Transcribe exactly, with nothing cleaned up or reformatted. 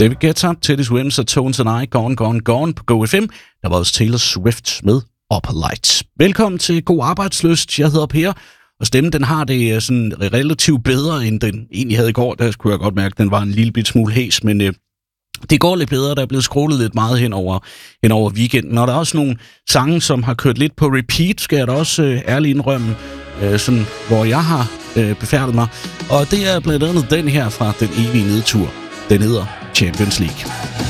David Guetta, Teddy Swims og Tones and I, Gone, Gone, Gone på Go F M. Der var også Taylor Swift med Upper Lights. Velkommen til God Arbejdslyst. Jeg hedder Per, og stemmen den har det sådan relativt bedre, end den egentlig havde i går. Der skulle jeg godt mærke, at den var en lille bit smule hæs, men øh, det går lidt bedre. Der er blevet scrollet lidt meget hen over, hen over weekenden. Og der er også nogle sange, som har kørt lidt på repeat, skal jeg da også øh, ærligt indrømme, øh, sådan, hvor jeg har øh, befærdet mig. Og det er blandt andet den her fra Den Evige Nedtur. Den hedder Champions League.